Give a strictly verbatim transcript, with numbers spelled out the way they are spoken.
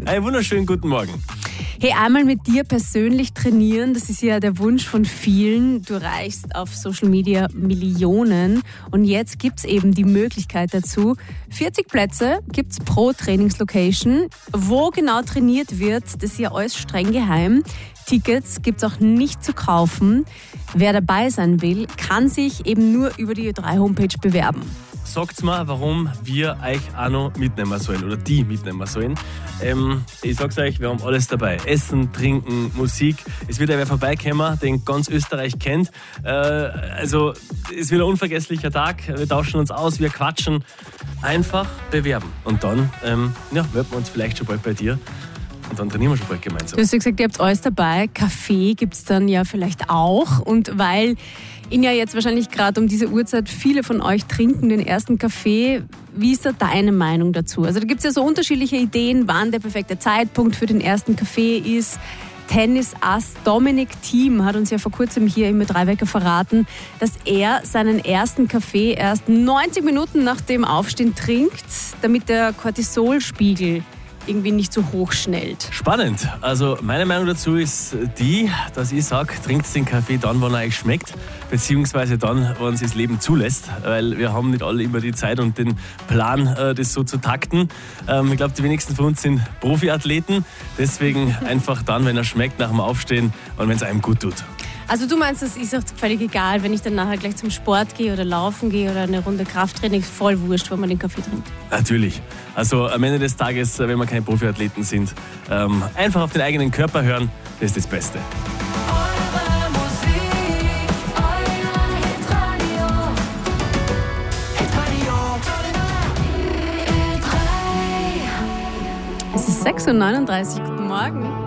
Einen wunderschönen guten Morgen. Hey, einmal mit dir persönlich trainieren, das ist ja der Wunsch von vielen. Du erreichst auf Social Media Millionen und jetzt gibt's eben die Möglichkeit dazu. vierzig Plätze gibt's pro Trainingslocation. Wo genau trainiert wird, das ist ja alles streng geheim. Tickets gibt's auch nicht zu kaufen. Wer dabei sein will, kann sich eben nur über die Ö drei Homepage bewerben. Sagt's mir, warum wir euch auch noch mitnehmen sollen oder die mitnehmen sollen. Ähm, ich sag's euch, wir haben alles dabei. Essen, Trinken, Musik. Es wird ja wer vorbeikommen, den ganz Österreich kennt. Äh, also es wird ein unvergesslicher Tag. Wir tauschen uns aus, wir quatschen. Einfach bewerben. Und dann ähm, ja, hört man uns vielleicht schon bald bei dir. Und dann trainieren wir schon bald gemeinsam. Du hast ja gesagt, ihr habt alles dabei. Kaffee gibt's dann ja vielleicht auch. Und weil ihn ja jetzt wahrscheinlich gerade um diese Uhrzeit viele von euch trinken den ersten Kaffee, wie ist da deine Meinung dazu? Also da gibt's ja so unterschiedliche Ideen, wann der perfekte Zeitpunkt für den ersten Kaffee ist. Tennisass Dominic Thiem hat uns ja vor kurzem hier im Ö drei Wecker verraten, dass er seinen ersten Kaffee erst neunzig Minuten nach dem Aufstehen trinkt, damit der Cortisolspiegel irgendwie nicht so hoch schnellt. Spannend. Also meine Meinung dazu ist die, dass ich sage, trinkt den Kaffee dann, wann er euch schmeckt, beziehungsweise dann, wann es das Leben zulässt, weil wir haben nicht alle immer die Zeit und den Plan, das so zu takten. Ich glaube, die wenigsten von uns sind Profiathleten, deswegen einfach dann, wenn er schmeckt, nach dem Aufstehen und wenn es einem gut tut. Also du meinst, das ist auch völlig egal, wenn ich dann nachher gleich zum Sport gehe oder laufen gehe oder eine Runde Krafttraining, voll wurscht, wenn man den Kaffee trinkt? Natürlich. Also am Ende des Tages, wenn wir keine Profiathleten sind, ähm, einfach auf den eigenen Körper hören, das ist das Beste. Eure Musik, euer Hitradio. Hitradio. Es ist sechs Uhr neununddreißig. Guten Morgen.